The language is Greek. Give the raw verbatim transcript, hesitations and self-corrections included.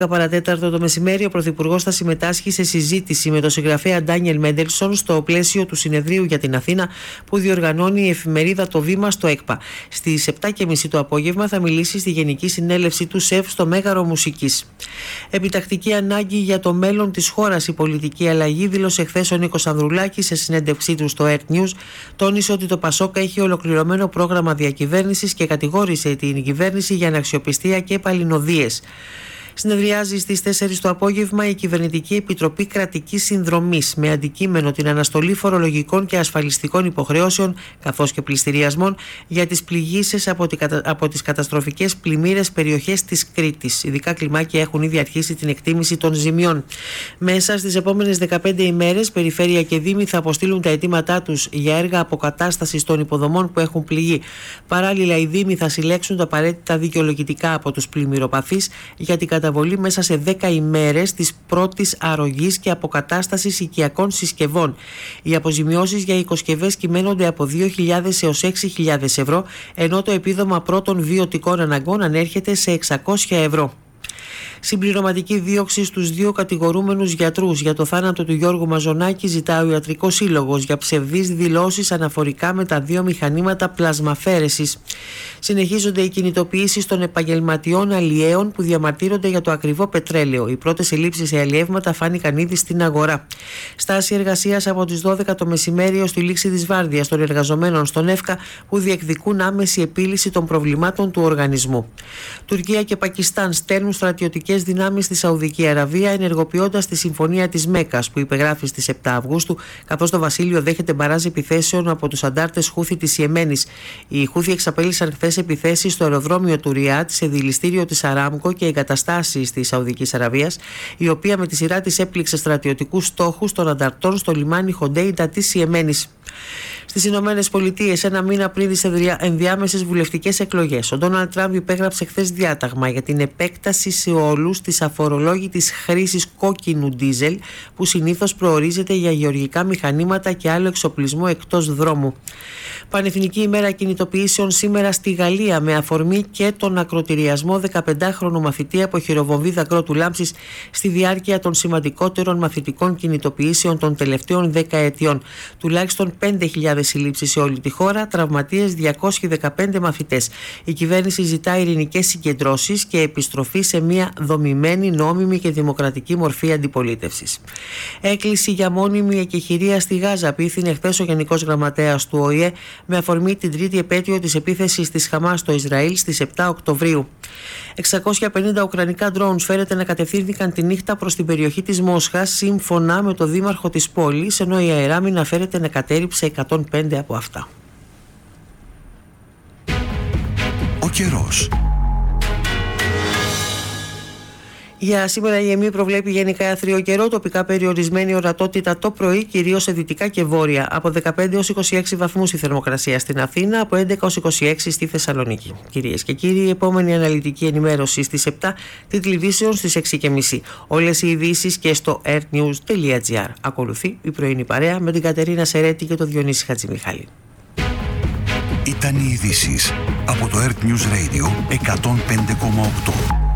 Παρατέταρτο το μεσημέρι, ο Πρωθυπουργός θα συμμετάσχει σε συζήτηση με τον συγγραφέα Ντάνιελ Μέντελσον στο πλαίσιο του συνεδρίου για την Αθήνα που διοργανώνει η εφημερίδα Το Βήμα στο ΕΚΠΑ. Στις επτά και μισή το απόγευμα θα μιλήσει στη Γενική Συνέλευση του ΣΕΒ στο Μέγαρο Μουσικής. Επιτακτική ανάγκη για το μέλλον της χώρας η πολιτική αλλαγή, δήλωσε χθες ο Νίκος Ανδρουλάκης σε συνέντευξή του στο Earth News. Τόνισε ότι το ΠΑΣΟΚ έχει ολοκληρωμένο πρόγραμμα διακυβέρνησης και κατηγόρησε την κυβέρνηση για αναξιοπιστία και παλινοδίες. Συνεδριάζει στις τέσσερις το απόγευμα η Κυβερνητική Επιτροπή Κρατικής Συνδρομής με αντικείμενο την αναστολή φορολογικών και ασφαλιστικών υποχρεώσεων καθώς και πληστηριασμών για τις πληγήσεις από, τη, από τις καταστροφικές πλημμύρες περιοχές της Κρήτης. Ειδικά κλιμάκια έχουν ήδη αρχίσει την εκτίμηση των ζημιών. Μέσα στις επόμενες δεκαπέντε ημέρες, περιφέρεια και δήμοι θα αποστείλουν τα αιτήματά τους για έργα αποκατάστασης των υποδομών που έχουν πληγεί. Παράλληλα, οι δήμοι θα συλλέξουν τα απαραίτητα δικαιολογητικά από τους πλημμυροπαθείς για την καταβολή μέσα σε δέκα ημέρες της πρώτης αρρωγής και αποκατάστασης οικιακών συσκευών. Οι αποζημιώσεις για οικοσκευές κυμαίνονται από δύο χιλιάδες έως έξι χιλιάδες ευρώ, ενώ το επίδομα πρώτων βιωτικών αναγκών ανέρχεται σε εξακόσια ευρώ. Συμπληρωματική δίωξη στους δύο κατηγορούμενους γιατρούς για το θάνατο του Γιώργου Μαζονάκη ζητά ο Ιατρικός Σύλλογος για ψευδείς δηλώσεις αναφορικά με τα δύο μηχανήματα πλασμαφέρεσης. Συνεχίζονται οι κινητοποιήσεις των επαγγελματιών αλλιέων που διαμαρτύρονται για το ακριβό πετρέλαιο. Οι πρώτες ελλείψεις σε αλλιεύματα φάνηκαν ήδη στην αγορά. Στάση εργασίας από τις δώδεκα το μεσημέρι ως τη λήξη της βάρδιας των εργαζομένων στον ΕΦΚΑ που διεκδικούν άμεση επίλυση των προβλημάτων του οργανισμού. Τουρκία και Πακιστάν στέλνουν στρατιωτικές δυνάμεις στη Σαουδική Αραβία, ενεργοποιώντας τη συμφωνία της Μέκας που υπεγράφει στις επτά Αυγούστου, καθώς το βασίλειο δέχεται μπαράζ επιθέσεων από τους αντάρτες Χούθι της Ιεμένης. Οι Χούθι εξαπέλυσαν χθες επιθέσεις στο αεροδρόμιο του Ριάτ, σε δηληστήριο της Αράμκο και εγκαταστάσεις της Σαουδικής Αραβίας, η οποία με τη σειρά της έπληξε στρατιωτικούς στόχους των ανταρτών στο λιμάνι Χοντέιντα της Ιεμένης. Στις Ηνωμένες Πολιτείες, ένα μήνα πριν τις ενδιάμεσες βουλευτικές εκλογές, ο Ντόναλντ Τραμπ υπέγραψε χθες διάταγμα για την επέκταση σε όλους της αφορολόγητης χρήσης κόκκινου ντίζελ, που συνήθως προορίζεται για γεωργικά μηχανήματα και άλλο εξοπλισμό εκτός δρόμου. Πανεθνική ημέρα κινητοποιήσεων σήμερα στη Γαλλία, με αφορμή και τον ακροτηριασμό δεκαπεντάχρονου μαθητή από χειροβομβή δακρότου λάμψης στη διάρκεια των σημαντικότερων μαθητικών κινητοποιήσεων των τελευταίων δέκα ετιών. Τουλάχιστον πέντε χιλιάδες συλλήψεις σε όλη τη χώρα, τραυματίες διακόσιοι δεκαπέντε μαθητές. Η κυβέρνηση ζητά ειρηνικές συγκεντρώσεις και επιστροφή σε μια δομημένη, νόμιμη και δημοκρατική μορφή αντιπολίτευσης. Έκκληση για μόνιμη εκεχηρία στη Γάζα απίθυνε χθες ο Γενικός Γραμματέας του Ο Η Ε με αφορμή την τρίτη επέτειο της επίθεσης της Χαμάς στο Ισραήλ στις επτά Οκτωβρίου. εξακόσια πενήντα ουκρανικά drones φέρεται να κατευθύνθηκαν τη νύχτα προς την περιοχή της Μόσχας, σύμφωνα με το δήμαρχο της πόλης, ενώ η αεράμινα φέρεται να κατέρριψε εκατόν πέντε από αυτά. Ο καιρός. Για σήμερα η ΕΜΗ προβλέπει γενικά άθριο καιρό, τοπικά περιορισμένη ορατότητα το πρωί, κυρίως σε δυτικά και βόρεια. Από δεκαπέντε έως είκοσι έξι βαθμούς η θερμοκρασία στην Αθήνα, από έντεκα έως είκοσι έξι στη Θεσσαλονίκη. Κυρίες και κύριοι, η επόμενη αναλυτική ενημέρωση στις επτά, τίτλοι ειδήσεων στις έξι και μισή. Όλες οι ειδήσεις και στο airnews τελεία gr. Ακολουθεί η πρωινή παρέα με την Κατερίνα Σερέτη και τον Διονύση Χατζημιχάλη. Ήταν οι ειδήσεις από το Earth News Radio εκατόν πέντε κόμμα οκτώ.